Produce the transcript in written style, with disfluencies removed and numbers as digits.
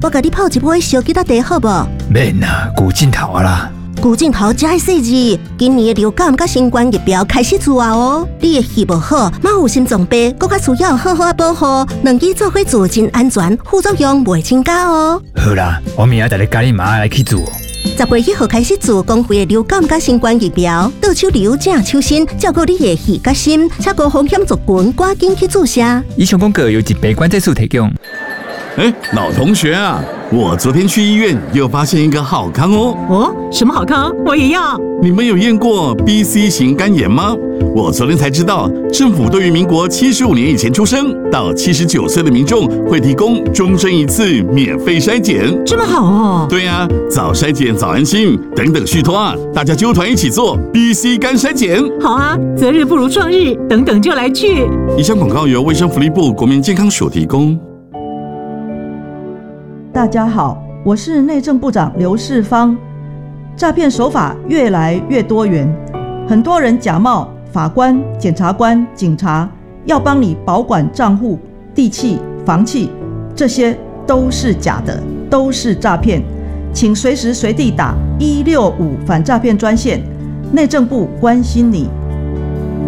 我甲你泡一杯小吉他茶好无？ 免啦，古镜头啦。 古镜头才会细致，今年的流感甲新冠疫苗开始做啊哦！你的肺不好，马有心脏病，更加需要好好保护。两支做伙做真安全，副作用袂增加哦。 好啦，我明仔带你家己妈来去做。 10月1号开始做公费的流感甲新冠疫苗，倒手流正手心，照顾你的肺甲心，且高风险族群赶紧去注射。 以上广告由一杯关节素提供。 老同学啊，我昨天去医院又发现一个好康哦。 哦，什么好康？我也要。 你们有验过 BC 型肝炎吗？我昨天才知道，政府对于民国75年以前出生到79岁的民众会提供终身一次免费筛检。 这么好哦？ 对啊，早筛检早安心，等等续托啊，大家揪团一起做 BC 肝筛检。 好啊，择日不如撞日，等等就来去。 以上广告由卫生福利部国民健康署提供。 大家好，我是内政部长刘世芳。诈骗手法越来越多元，很多人假冒法官、检察官、警察，要帮你保管账户、地契、房契，这些都是假的，都是诈骗。请随时随地打165反诈骗专线，内政部关心你。